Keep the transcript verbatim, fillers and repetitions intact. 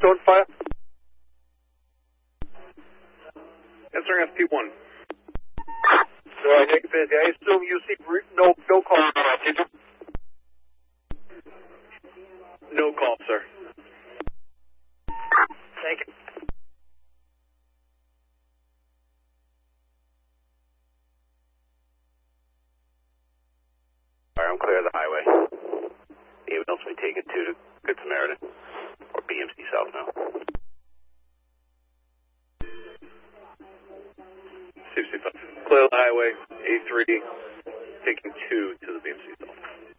Stone fire. Answering S P one. Alright, Nick, I assume you see no, no call. No call, sir. Thank you. Alright, I'm clear of the highway. Anyone else may take it to Good Samaritan or B M C South now. sixty-five. Clear the highway, A three, taking two to the B M C.